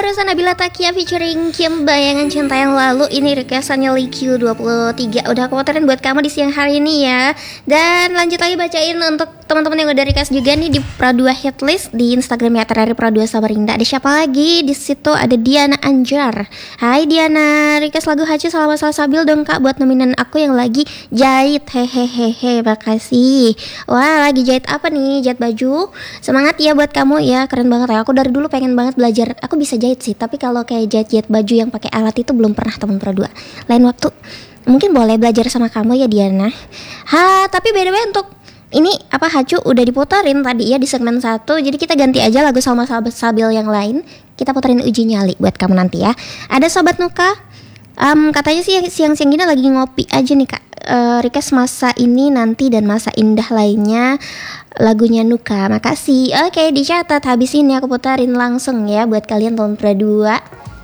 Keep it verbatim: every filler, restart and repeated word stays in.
barusan Nabila Takia featuring Kim Bayangan Cinta Yang Lalu. Ini requestannya Likyu dua puluh tiga. Udah aku puterin buat kamu di siang hari ini ya. Dan lanjut lagi bacain untuk teman-teman yang udah request juga nih di Pro dua Hitlist di Instagramnya Terari Pro dua Samarinda. Ada siapa lagi? Di situ ada Diana Anjar. Hai Diana, request lagu Hacu Salama Salsabil dong kak buat nominan aku yang lagi jahit. Hehehehe, makasih. Wah, lagi jahit apa nih? Jahit baju. Semangat ya buat kamu ya, keren banget ya. Aku dari dulu pengen banget belajar. Aku bisa jahit sih, tapi kalau kayak jahit-jahit baju yang pakai alat itu belum pernah teman Pro dua. Lain waktu mungkin boleh belajar sama kamu ya Diana. Ha, tapi by the way untuk ini apa Hacu udah diputerin tadi ya di segmen satu. Jadi kita ganti aja lagu Salma Salsabil yang lain. Kita puterin Uji Nyali buat kamu nanti ya. Ada Sobat Nuka, um, katanya sih siang-siang gini lagi ngopi aja nih kak. Uh, request masa ini nanti dan masa indah lainnya lagunya Nuka. Makasih. Oke, dicatat. Habis ini aku puterin langsung ya buat kalian tahun Pro dua.